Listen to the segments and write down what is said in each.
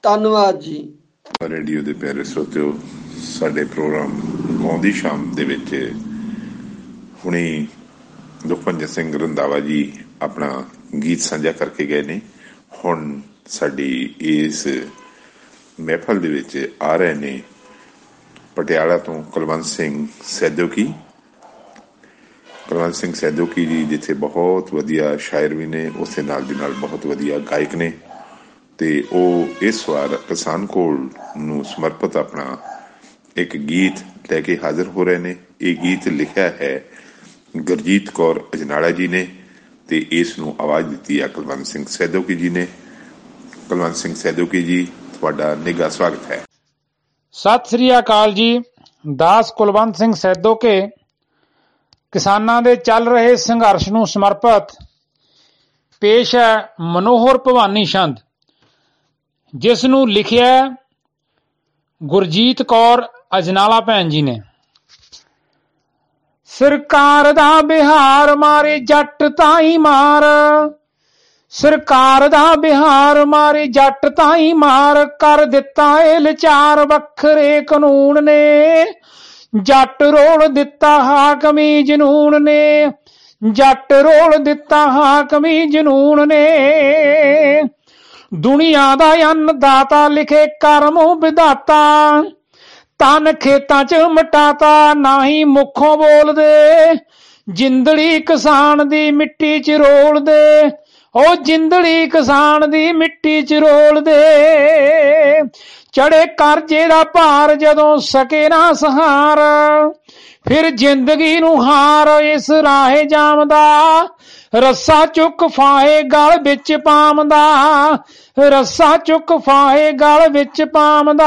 ਧੰਨਵਾਦ ਜੀ। ਰੇਡੀਓ ਦੇ ਪਿਆਰੇ ਸਰੋਤਿਓ, ਸਾਡੇ ਪ੍ਰੋਗਰਾਮ ਗਾਉਂਦੀ ਸ਼ਾਮ ਦੇ ਵਿੱਚ ਹੁਣੇ ਦੁਖਪੰਜਰ ਸਿੰਘ ਰੰਧਾਵਾ ਜੀ ਆਪਣਾ ਗੀਤ ਸਾਂਝਾ ਕਰਕੇ ਗਏ ਨੇ। ਹੁਣ ਸਾਡੀ ਇਸ ਮਹਿਫਲ ਦੇ ਵਿੱਚ ਆ ਰਹੇ ਨੇ ਪਟਿਆਲਾ ਤੋਂ ਕੁਲਵੰਤ ਸਿੰਘ ਸੈਦੋਕੀ। ਕੁਲਵੰਤ ਸਿੰਘ ਸੈਦੋਕੀ ਜੀ ਜਿੱਥੇ ਬਹੁਤ ਵਧੀਆ ਸ਼ਾਇਰ ਵੀ ਨੇ, ਉਸੇ ਨਾਲ ਦੀ ਨਾਲ ਬਹੁਤ ਵਧੀਆ ਗਾਇਕ ਨੇ, ਤੇ ਉਹ ਇਸ ਵਾਰ ਕਿਸਾਨ ਕੋਲ ਨੂੰ ਸਮਰਪਿਤ ਆਪਣਾ ਇੱਕ ਗੀਤ ਲੈ ਕੇ ਹਾਜ਼ਰ ਹੋ ਰਹੇ ਨੇ। ਇਹ ਗੀਤ ਲਿਖਿਆ ਹੈ ਗੁਰਜੀਤ ਕੌਰ ਅਜਨਾਲਾ ਜੀ ਨੇ ਤੇ ਇਸ ਨੂੰ ਆਵਾਜ਼ ਦਿੱਤੀ ਹੈ ਕੁਲਵੰਤ ਸਿੰਘ ਸੈਦੋਕੀ ਜੀ ਨੇ। ਕੁਲਵੰਤ ਸਿੰਘ ਸੈਦੋਕੀ ਜੀ, ਤੁਹਾਡਾ ਨਿੱਘਾ ਸਵਾਗਤ ਹੈ। ਸਤਿ ਸ੍ਰੀ ਅਕਾਲ ਜੀ। ਦਾਸ ਕੁਲਵੰਤ ਸਿੰਘ ਸੈਦੋਕੇ ਕਿਸਾਨਾਂ ਦੇ ਚੱਲ ਰਹੇ ਸੰਘਰਸ਼ ਨੂੰ ਸਮਰਪਿਤ ਪੇਸ਼ ਹੈ ਮਨੋਹਰ ਭਵਾਨੀ ਛੰਦ, ਜਿਸ ਨੂੰ ਲਿਖਿਆ ਗੁਰਜੀਤ ਕੌਰ ਅਜਨਾਲਾ ਭੈਣ ਜੀ ਨੇ। ਸਰਕਾਰ ਦਾ ਬਿਹਾਰ ਮਾਰੇ ਜੱਟ ਤਾਈ ਮਾਰ, ਸਰਕਾਰ ਦਾ ਬਿਹਾਰ ਮਾਰੇ ਜੱਟ ਤਾਈ ਮਾਰ, ਕਰ ਦਿੱਤਾ ਏ ਲਾਚਾਰ ਵੱਖਰੇ ਕਾਨੂੰਨ ਨੇ, ਜੱਟ ਰੋਲ ਦਿੱਤਾ ਹਾਕਮੀ ਜਨੂਨ ਨੇ, ਜੱਟ ਰੋਲ ਦਿੱਤਾ ਹਾਕਮੀ ਜਨੂਨ ਨੇ। ਦੁਨੀਆ ਦਾ ਅੰਨਦਾਤਾ ਲਿਖੇ ਕਰਮੋਂ ਵਿਧਾਤਾ, ਤਨ ਖੇਤਾਂ ਚ ਮਟਾਤਾ ਨਹੀਂ ਮੁੱਖੋਂ ਬੋਲਦੇ, ਜਿੰਦੜੀ ਕਿਸਾਨ ਦੀ ਮਿੱਟੀ ਚ ਰੋਲਦੇ, ਉਹ ਜਿੰਦੜੀ ਕਿਸਾਨ ਦੀ ਮਿੱਟੀ ਚ ਰੋਲਦੇ। ਚੜੇ ਕਰਜ਼ੇ ਦਾ ਭਾਰ ਜਦੋਂ ਸਕੇ ਨਾ ਸਹਾਰ, ਫਿਰ ਜ਼ਿੰਦਗੀ ਨੂੰ ਹਾਰ ਇਸ ਰਾਹੇ ਜਾਮਦਾ, ਰੱਸਾ ਚੁੱਕ ਫਾਹੇ ਗਲ ਵਿੱਚ ਪਾਮਦਾ, ਰੱਸਾ ਚੁੱਕ ਫਾਹੇ ਗਲ ਵਿੱਚ ਪਾਮਦਾ।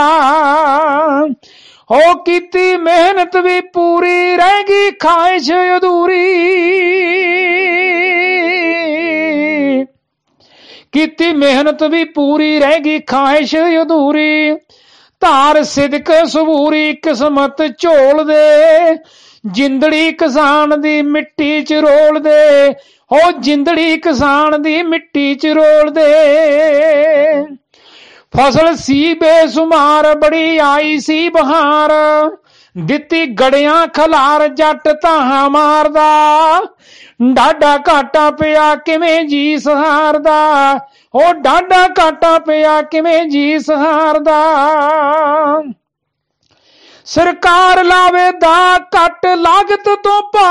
ਹੋ ਕੀਤੀ ਮਿਹਨਤ ਵੀ ਪੂਰੀ ਰਹਿ ਗਈ ਖਾਹਿਸ਼ ਅਧੂਰੀ, ਕੀਤੀ ਮਿਹਨਤ ਵੀ ਪੂਰੀ ਰਹਿ ਗਈ ਖਾਹਿਸ਼ ਅਧੂਰੀ। ਧਾਰ ਸਿਦਕ ਸਬੂਰੀ ਕਿਸਮਤ ਝੋਲਦੇ, ਜਿੰਦੜੀ ਕਿਸਾਨ ਦੀ ਮਿੱਟੀ ਚ ਰੋਲਦੇ, ਹੋ ਜਿੰਦੜੀ ਕਿਸਾਨ ਦੀ ਮਿੱਟੀ ਚ ਰੋਲਦੇ। ਫਸਲ ਸੀ ਬੇਸੁਮਾਰ ਬੜੀ ਆਈ ਸੀ ਬਹਾਰ, ਦਿੱਤੀ ਗੜਿਆਂ ਖਲਾਰ ਜੱਟ ਧਾਹਾਂ ਮਾਰਦਾ, ਡਾਢਾ ਘਾਟਾ ਪਿਆ ਕਿਵੇਂ ਜੀ ਸਹਾਰਦਾ, ਉਹ ਡਾਢਾ ਘਾਟਾ ਪਿਆ ਕਿਵੇਂ ਜੀ ਸਹਾਰਦਾ। ਸਰਕਾਰ ਲਾਵੇ ਦਾ ਘੱਟ ਲਾਗਤ ਤੋਂ ਪਾ,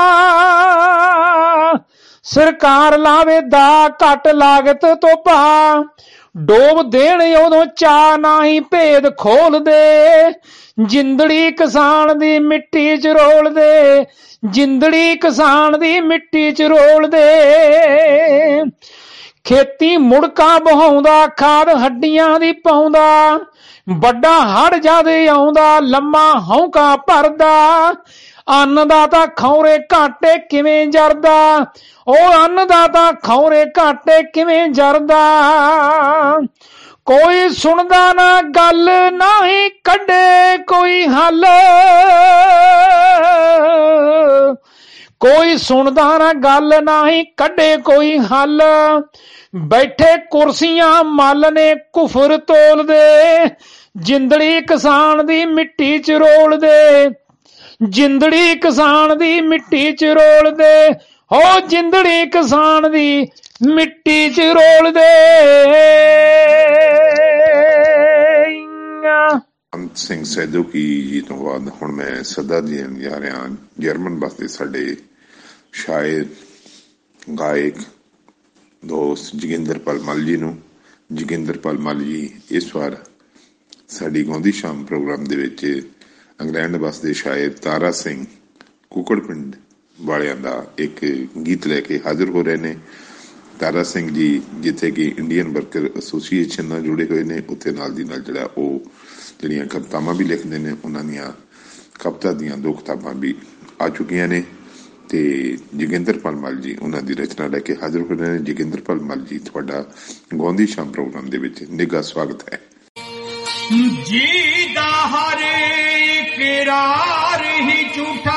ਸਰਕਾਰ ਲਾਵੇ ਦਾ ਘੱਟ ਲਾਗਤ ਤੋਂ ਪਾ, ਡੋਬ ਦੇਣ ਉਦੋਂ ਚਾਹ ਨਹੀਂ ਭੇਦ ਖੋਲਦੇ, ਜਿੰਦੜੀ ਕਿਸਾਨ ਦੀ ਮਿੱਟੀ ਚ ਰੋਲਦੇ, ਜਿੰਦੜੀ ਕਿਸਾਨ ਦੀ ਮਿੱਟੀ ਚ ਰੋਲਦੇ। ਖੇਤੀ ਮੁੜਕਾ ਬਹਾਉਂਦਾ ਖਾਦ ਹੱਡੀਆਂ ਦੀ ਪਾਉਂਦਾ, ਵੱਡਾ ਹੜ ਜਦ ਆਉਂਦਾ ਲੰਮਾ ਹੌਂਕਾ ਭਰਦਾ, ਅੰਨਦਾਤਾ ਖੌਰੇ ਘਾਟੇ ਕਿਵੇਂ ਜਰਦਾ, ਉਹ ਅੰਨਦਾਤਾ ਖੌਰੇ ਘਾਟੇ ਕਿਵੇਂ ਜਰਦਾ। ਕੋਈ ਸੁਣਦਾ ਨਾ ਗੱਲ ਨਹੀਂ ਕੱਢੇ ਕੋਈ ਹੱਲ, ਕੋਈ ਸੁਣਦਾ ਨਾ ਗੱਲ ਨਹੀਂ ਕੱਢੇ ਕੋਈ ਹੱਲ, ਬੈਠੇ ਕੁਰਸੀਆਂ ਮੱਲ ਨੇ ਕੁਫਰ ਤੋਲਦੇ, ਜਿੰਦੜੀ ਕਿਸਾਨ ਦੀ ਮਿੱਟੀ ਚ ਰੋਲਦੇ, ਜਿੰਦੜੀ ਕਿਸਾਨ ਦੀ ਮਿੱਟੀ ਚ ਰੋਲਦੇ, ਹੋ ਜਿੰਦੜੀ ਕਿਸਾਨ ਦੀ ਮਿੱਟੀ ਚ ਰੋਲਦੇ। ਕੁਲਵੰਤ ਸਿੰਘ ਸੈਦੋਕੀ ਜੀ ਤੋਂ ਬਾਅਦ ਹੁਣ ਮੈਂ ਸਦਾ ਦੇਣ ਜਾ ਰਿਹਾ ਜਰਮਨ ਬਸਦੇ ਸਾਡੇ ਸ਼ਾਇਰ ਗਾਇਕ ਦੋਸਤ ਜੋਗਿੰਦਰਪਾਲ ਮੱਲ ਜੀ ਨੂੰ। ਜੋਗਿੰਦਰਪਾਲ ਮੱਲ ਜੀ ਇਸ ਵਾਰ ਸਾਡੀ ਗਾਉਂਦੀ ਸ਼ਾਮ ਪ੍ਰੋਗਰਾਮ ਦੇ ਵਿੱਚ ਇੰਗਲੈਂਡ ਬਸਦੇ ਸ਼ਾਇਰ ਤਾਰਾ ਸਿੰਘ ਕੁਕੜ ਪਿੰਡ ਵਾਲਿਆਂ ਦਾ ਇੱਕ ਗੀਤ ਲੈ ਕੇ ਹਾਜ਼ਰ ਹੋ ਰਹੇ ਨੇ। ਤਾਰਾ ਸਿੰਘ ਜੀ ਜਿੱਥੇ ਕਿ ਇੰਡੀਅਨ ਵਰਕਰ ਐਸੋਸੀਏਸ਼ਨ ਨਾਲ ਜੁੜੇ ਹੋਏ ਨੇ, ਉੱਥੇ ਨਾਲ ਦੀ ਨਾਲ ਜਿਹੜਾ ਉਹ ਜਿਹੜੀਆਂ ਕਵਿਤਾਵਾਂ ਵੀ ਲਿਖਦੇ ਨੇ, ਉਹਨਾਂ ਦੀਆਂ ਕਵਿਤਾ ਦੀਆਂ 2 ਕਿਤਾਬਾਂ ਵੀ ਆ ਚੁੱਕੀਆਂ ਨੇ ਤੇ ਜੋਗਿੰਦਰਪਾਲ ਮੱਲ ਜੀ ਉਹਨਾਂ ਦੀ ਰਚਨਾ ਲੈ ਕੇ ਹਾਜ਼ਰ ਹੋ ਰਹੇ ਨੇ। ਜੋਗਿੰਦਰਪਾਲ ਮੱਲ ਜੀ, ਤੁਹਾਡਾ ਗਾਉਂਦੀ ਸ਼ਾਮ ਪ੍ਰੋਗਰਾਮ ਦੇ ਵਿੱਚ ਨਿੱਘਾ ਸਵਾਗਤ ਹੈ। ਜੀ ਦਾ ਹਰ ਇਕਰਾਰ ਹੀ ਝੂਠਾ